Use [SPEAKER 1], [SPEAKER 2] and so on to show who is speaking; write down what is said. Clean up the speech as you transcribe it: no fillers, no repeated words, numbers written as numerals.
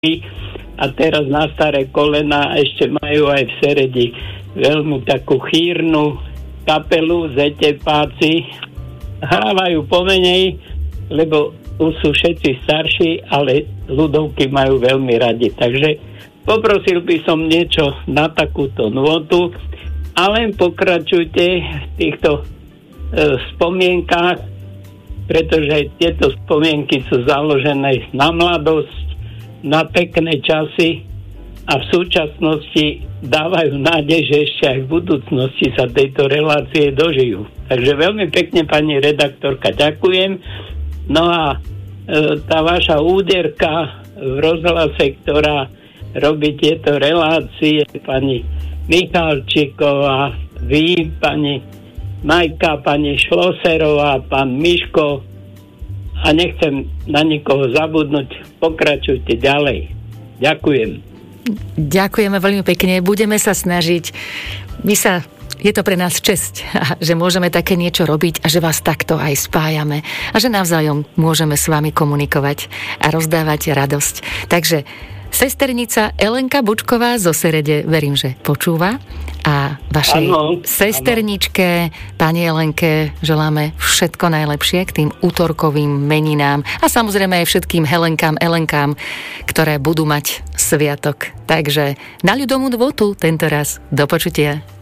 [SPEAKER 1] a teraz na staré kolena ešte majú aj v Seredi veľmi takú chýrnu kapelu, zetepáci. Hrávajú pomenej, lebo už sú všetci starší, ale ľudovky majú veľmi radi. Takže poprosil by som niečo na takúto nôtu a len pokračujte v týchto spomienkách, pretože tieto spomienky sú založené na mladosť, na pekné časy a v súčasnosti dávajú nádej, že ešte aj v budúcnosti sa tejto relácie dožijú. Takže veľmi pekne, pani redaktorka, ďakujem. No a tá vaša úderka v rozhlase, ktorá robí tieto relácie, pani Michalčíková, vy, pani Majka, pani Šloserová, pán Miško, a nechcem na nikoho zabudnúť, pokračujte ďalej. Ďakujem.
[SPEAKER 2] Ďakujeme veľmi pekne, budeme sa snažiť. Je to pre nás česť, že môžeme také niečo robiť a že vás takto aj spájame a že navzájom môžeme s vami komunikovať a rozdávať radosť. Takže sesternica Elenka Bučková zo Serede, verím, že počúva, a vašej sesterničke, pani Elenke, želáme všetko najlepšie k tým útorkovým meninám a samozrejme aj všetkým Helenkám, Elenkám, ktoré budú mať sviatok. Takže na ľudovú dvotu tento raz. Do počutia.